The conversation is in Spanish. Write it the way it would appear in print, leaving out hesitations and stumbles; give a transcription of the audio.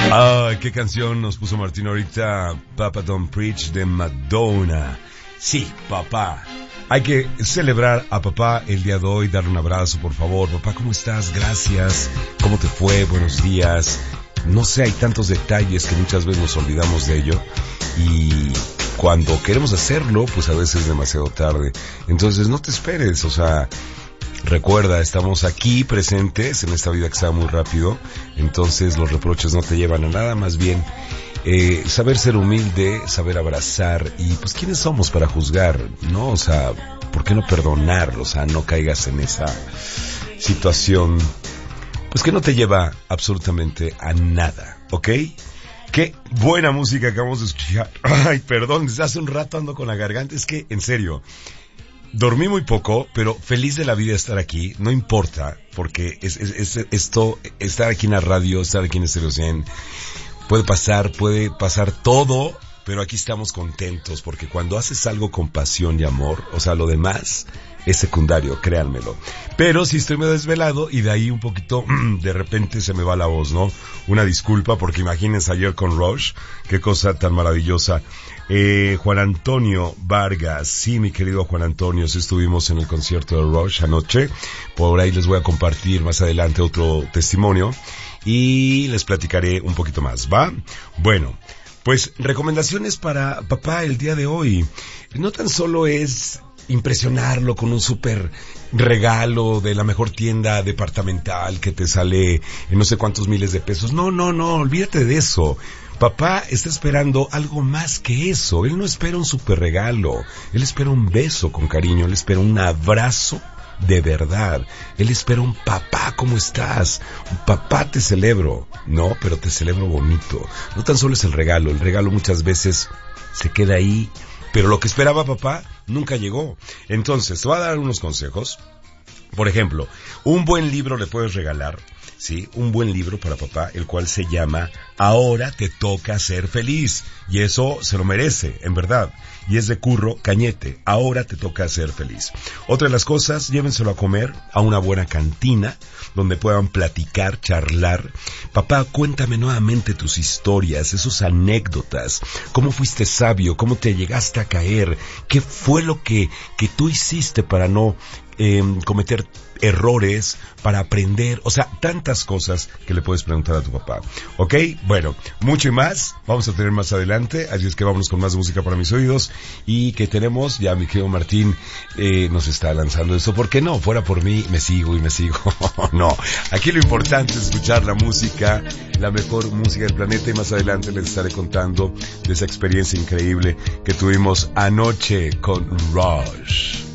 Ah, qué canción nos puso Martín ahorita. Papa Don't Preach de Madonna. Sí, papá. Hay que celebrar a papá el día de hoy, darle un abrazo, por favor. Papá, ¿cómo estás? Gracias. ¿Cómo te fue? Buenos días. No sé, hay tantos detalles que muchas veces nos olvidamos de ello. Y cuando queremos hacerlo, pues a veces es demasiado tarde. Entonces no te esperes, o sea, recuerda, estamos aquí presentes en esta vida que está muy rápido. Entonces los reproches no te llevan a nada, más bien saber ser humilde, saber abrazar. Y pues ¿quiénes somos para juzgar? ¿No? O sea, ¿por qué no perdonar? O sea, no caigas en esa situación pues que no te lleva absolutamente a nada, ¿ok? Qué buena música acabamos de escuchar. Ay, perdón, desde hace un rato ando con la garganta. Es que, en serio, dormí muy poco, pero feliz de la vida de estar aquí. No importa, porque esto, estar aquí en la radio, estar aquí en Estéreo 100, puede pasar todo, pero aquí estamos contentos, porque cuando haces algo con pasión y amor, o sea, lo demás es secundario, créanmelo. Pero sí estoy medio desvelado y de ahí un poquito, de repente se me va la voz, ¿no? Una disculpa, porque imagínense ayer con Rush, qué cosa tan maravillosa. Juan Antonio Vargas, sí, mi querido Juan Antonio, sí estuvimos en el concierto de Rush anoche. Por ahí les voy a compartir más adelante otro testimonio y les platicaré un poquito más, ¿va? Bueno, pues recomendaciones para papá el día de hoy. No tan solo es impresionarlo con un súper regalo de la mejor tienda departamental que te sale en no sé cuántos miles de pesos. No, olvídate de eso. Papá está esperando algo más que eso. Él no espera un súper regalo. Él espera un beso con cariño. Él espera un abrazo de verdad. Él espera un papá, ¿cómo estás? Un papá, te celebro. No, pero te celebro bonito. No tan solo es el regalo muchas veces se queda ahí, pero lo que esperaba papá nunca llegó. Entonces, te voy a dar unos consejos. Por ejemplo, un buen libro le puedes regalar, ¿sí? Un buen libro para papá, el cual se llama Ahora te toca ser feliz. Y eso se lo merece, en verdad. Y es de Curro Cañete. Ahora te toca ser feliz. Otra de las cosas, llévenselo a comer a una buena cantina, donde puedan platicar, charlar. Papá, cuéntame nuevamente tus historias, esos anécdotas. ¿Cómo fuiste sabio? ¿Cómo te llegaste a caer? ¿Qué fue lo que tú hiciste para no cometer errores, para aprender? O sea, tantas cosas que le puedes preguntar a tu papá. ¿Ok? Bueno, mucho y más vamos a tener más adelante, así es que vámonos con más música para mis oídos. Y que tenemos, ya mi querido Martín nos está lanzando eso. ¿Por qué no? Fuera por mí, me sigo. No, aquí lo importante es escuchar la música, la mejor música del planeta, y más adelante les estaré contando de esa experiencia increíble que tuvimos anoche con Rush.